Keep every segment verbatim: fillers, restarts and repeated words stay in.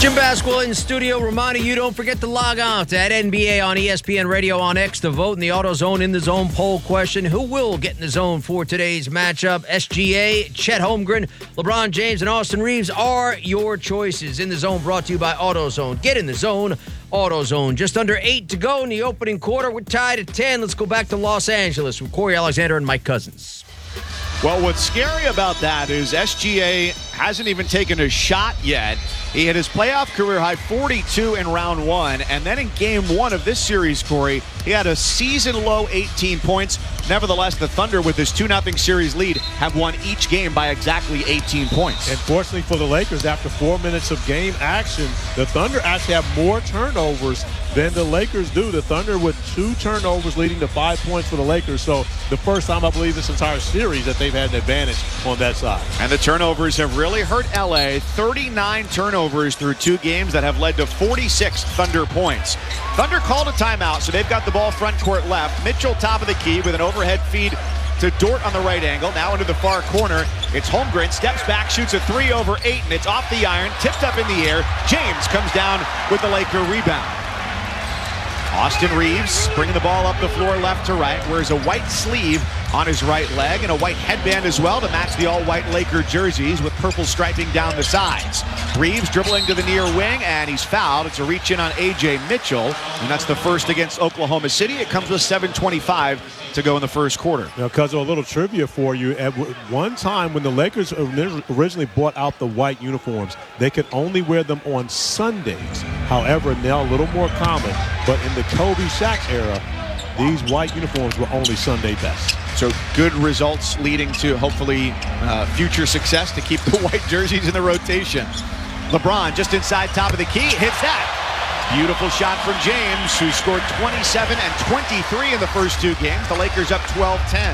Jim Basquil in studio, reminding you don't forget to log on to at N B A on E S P N Radio on X to vote in the AutoZone In the Zone poll question. Who will get in the zone for today's matchup? S G A, Chet Holmgren, LeBron James, and Austin Reeves are your choices. In the Zone brought to you by AutoZone. Get in the zone, AutoZone. Just under eight to go in the opening quarter. We're tied at ten. Let's go back to Los Angeles with Corey Alexander and Mike Cousins. Well, what's scary about that is S G A hasn't even taken a shot yet. He had his playoff career high forty-two in round one, and then in game one of this series, Corey, he had a season-low eighteen points. Nevertheless, the Thunder, with this two nothing series lead, have won each game by exactly eighteen points. And fortunately for the Lakers, after four minutes of game action, the Thunder actually have more turnovers than the Lakers do. The Thunder with two turnovers leading to five points for the Lakers. So the first time, I believe, this entire series that they've had an advantage on that side. And the turnovers have really hurt L A. thirty-nine turnovers through two games that have led to forty-six Thunder points. Thunder called a timeout, so they've got the ball front court left. Mitchell top of the key with an overhead feed to Dort on the right angle. Now into the far corner. It's Holmgren, steps back, shoots a three over eight, and it's off the iron, tipped up in the air. James comes down with the Laker rebound. Austin Reeves bringing the ball up the floor left to right, wears a white sleeve on his right leg and a white headband as well to match the all-white Laker jerseys with purple striping down the sides. Reeves dribbling to the near wing, and he's fouled. It's a reach-in on A J Mitchell, and that's the first against Oklahoma City. It comes with seven twenty-five to go in the first quarter. Now, Cuzzo, a little trivia for you. At one time when the Lakers originally bought out the white uniforms, they could only wear them on Sundays. However, now a little more common, but in the Kobe Shaq era, these white uniforms were only Sunday best. So good results leading to hopefully uh, future success to keep the white jerseys in the rotation. LeBron just inside top of the key, hits that. Beautiful shot from James, who scored twenty-seven and twenty-three in the first two games. The Lakers up twelve ten.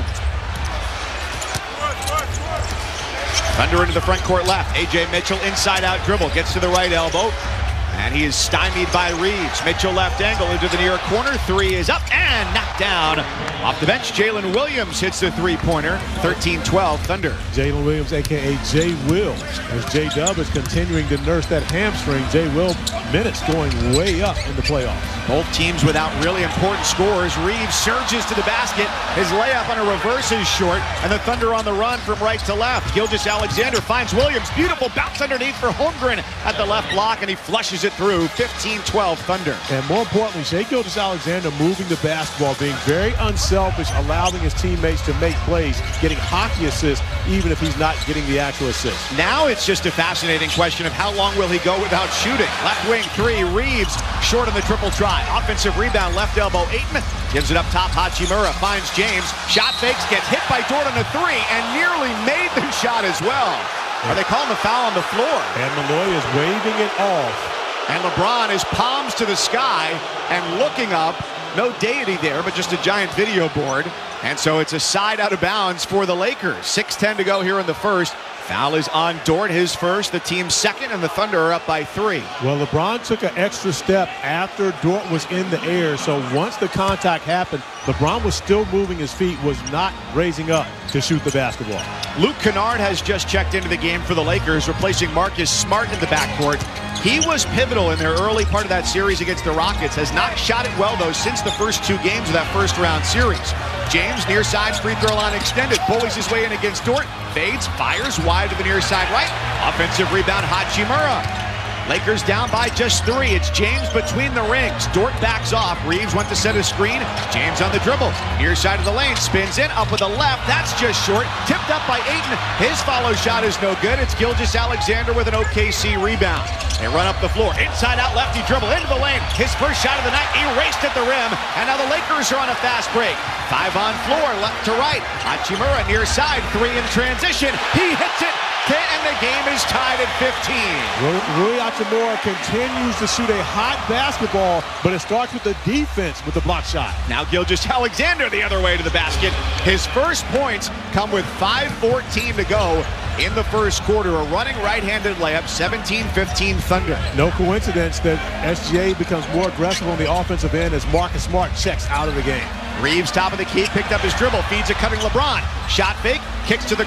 Thunder into the front court left. A J Mitchell inside out dribble, gets to the right elbow. And he is stymied by Reeves. Mitchell left angle into the near corner. Three is up and knocked down. Off the bench, Jalen Williams hits the three-pointer. thirteen twelve Thunder. Jalen Williams, a k a. Jay Will. As J-Dub is continuing to nurse that hamstring, Jay Will minutes going way up in the playoffs. Both teams without really important scores. Reeves surges to the basket. His layup on a reverse is short, and the Thunder on the run from right to left. Gilgeous-Alexander finds Williams. Beautiful bounce underneath for Holmgren at the left block, and he flushes it through. fifteen twelve Thunder. And more importantly, Shai Gilgeous-Alexander moving the basketball, being very unselfish, allowing his teammates to make plays, getting hockey assists, even if he's not getting the actual assist. Now it's just a fascinating question of how long will he go without shooting. Left wing three, Reeves short on the triple try. Offensive rebound, left elbow, Ayton gives it up top. Hachimura finds James. Shot fakes, gets hit by Dort on the three, and nearly made the shot as well. Are they calling the foul on the floor? And Malloy is waving it off. And LeBron is palms to the sky and looking up. No deity there, but just a giant video board. And so it's a side out of bounds for the Lakers. six ten to go here in the first. Foul is on Dort, his first, the team's second, and the Thunder are up by three. Well, LeBron took an extra step after Dort was in the air, so once the contact happened, LeBron was still moving his feet, was not raising up to shoot the basketball. Luke Kennard has just checked into the game for the Lakers, replacing Marcus Smart in the backcourt. He was pivotal in their early part of that series against the Rockets, has not shot it well, though, since the first two games of that first-round series. James, near side, free throw line extended, bullies his way in against Dort, fades, fires wide to the near side right. Offensive rebound, Hachimura. Lakers down by just three. It's James between the rings. Dort backs off. Reeves went to set a screen. James on the dribble. Near side of the lane. Spins in. Up with the left. That's just short. Tipped up by Ayton. His follow shot is no good. It's Gilgeous-Alexander with an O K C rebound. They run up the floor. Inside out lefty dribble into the lane. His first shot of the night erased at the rim. And now the Lakers are on a fast break. Five on floor, left to right. Hachimura near side. Three in transition. He hits it. And the game is tied at fifteen. Rui Hachimura continues to shoot a hot basketball, but it starts with the defense with the block shot. Now Gilgeous-Alexander the other way to the basket. His first points come with five fourteen to go in the first quarter. A running right-handed layup, seventeen fifteen Thunder. No coincidence that S G A becomes more aggressive on the offensive end as Marcus Smart checks out of the game. Reeves top of the key, picked up his dribble, feeds a cutting LeBron. Shot fake, kicks to the